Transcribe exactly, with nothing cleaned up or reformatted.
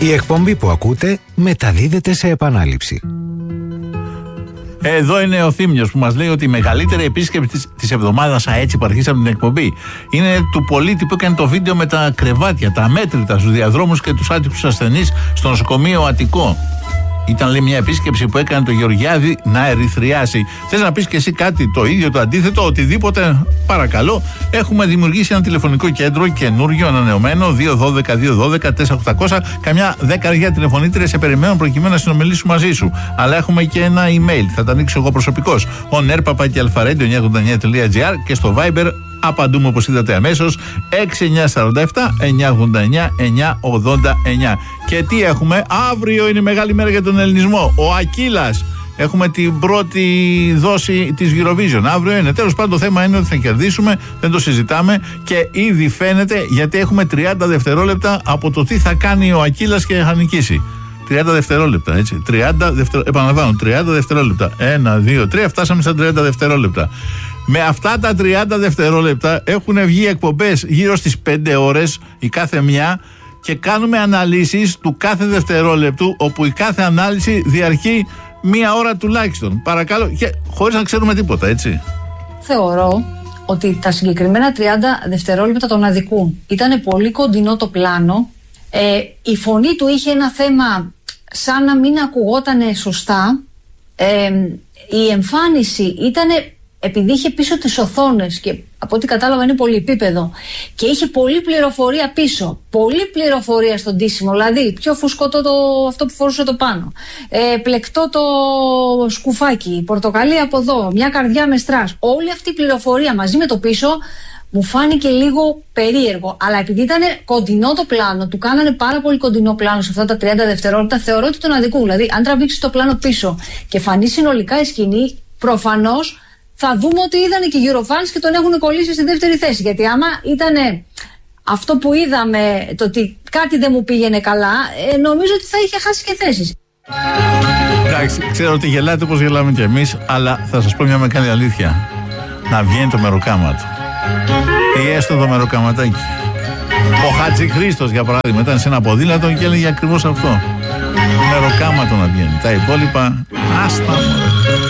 Η εκπομπή που ακούτε μεταδίδεται σε επανάληψη. Εδώ είναι ο Θήμιος που μας λέει ότι η μεγαλύτερη επίσκεψη της, της εβδομάδας, α, έτσι που αρχίσαμε την εκπομπή, είναι του πολίτη που έκανε το βίντεο με τα κρεβάτια, τα αμέτρητα στους διαδρόμους και τους άτυχους ασθενείς στο νοσοκομείο Αττικό. Ήταν, λέει, μια επίσκεψη που έκανε το Γεωργιάδη να ερυθριάσει. Θες να πεις και εσύ κάτι το ίδιο, το αντίθετο, οτιδήποτε, παρακαλώ. Έχουμε δημιουργήσει ένα τηλεφωνικό κέντρο καινούργιο, ανανεωμένο, δύο ένα δύο δύο ένα δύο τέσσερα οκτακόσια. Καμιά δέκα τηλεφωνήτριες σε περιμένουν προκειμένου να συνομιλήσουμε μαζί σου. Αλλά έχουμε και ένα email, θα τα ανοίξω εγώ προσωπικώς. ο νερ παπάκι αλφαρέντιο εννιακόσια ογδόντα εννιά τελεία τζι άρ και στο Viber απαντούμε όπως είδατε αμέσως έξι εννιά τέσσερα επτά εννιακόσια ογδόντα εννιά εννιακόσια ογδόντα εννιά. Και τι έχουμε, αύριο είναι η μεγάλη μέρα για τον ελληνισμό. Ο Ακύλας. Έχουμε την πρώτη δόση της Eurovision. Αύριο είναι. Τέλος πάντων, το θέμα είναι ότι θα κερδίσουμε, δεν το συζητάμε και ήδη φαίνεται, γιατί έχουμε τριάντα δευτερόλεπτα από το τι θα κάνει ο Ακύλας και θα νικήσει. τριάντα δευτερόλεπτα, έτσι. τριάντα δευτερόλεπτα, επαναλαμβάνω, τριάντα δευτερόλεπτα. ένα, δύο, τρία, φτάσαμε στα τριάντα δευτερόλεπτα. Με αυτά τα τριάντα δευτερόλεπτα έχουν βγει εκπομπές γύρω στις πέντε ώρες η κάθε μια και κάνουμε αναλύσεις του κάθε δευτερόλεπτου, όπου η κάθε ανάλυση διαρκεί μία ώρα τουλάχιστον. Παρακαλώ, και χωρίς να ξέρουμε τίποτα, έτσι. Θεωρώ ότι τα συγκεκριμένα τριάντα δευτερόλεπτα τον αδικούν. Ήτανε πολύ κοντινό το πλάνο. Ε, η φωνή του είχε ένα θέμα σαν να μην ακουγότανε σωστά. Ε, η εμφάνιση ήτανε, επειδή είχε πίσω τις οθόνες και από ό,τι κατάλαβα είναι πολυεπίπεδο και είχε πολλή πληροφορία πίσω, πολλή πληροφορία στον ντύσιμο, δηλαδή πιο φουσκωτό το, αυτό που φορούσε το πάνω, ε, πλεκτό το σκουφάκι, πορτοκαλί από εδώ, μια καρδιά με στρας, όλη αυτή η πληροφορία μαζί με το πίσω μου φάνηκε λίγο περίεργο, αλλά επειδή ήταν κοντινό το πλάνο, του κάνανε πάρα πολύ κοντινό πλάνο σε αυτά τα τριάντα δευτερόλεπτα, θεωρώ ότι τον αδικούν. Δηλαδή αν τραβήξει το πλάνο πίσω και φανεί συνολικά η σκηνή, προφανώς θα δούμε ότι είδανε και οι Eurofans και τον έχουν κολλήσει στη δεύτερη θέση. Γιατί άμα ήταν αυτό που είδαμε, το ότι κάτι δεν μου πήγαινε καλά, ε, νομίζω ότι θα είχε χάσει και θέσεις. Εντάξει, ξέρω ότι γελάτε όπως γελάμε κι εμείς, αλλά θα σας πω μια μεγάλη αλήθεια. Να βγαίνει το μεροκάματο. Ή έστω το μεροκαματάκι. Ο Χατζηχρήστος, για παράδειγμα, ήταν σε ένα ποδήλατο και έλεγε ακριβώς αυτό. Μεροκάματο να βγαίνει. Τα υπόλοιπα, άστα μου.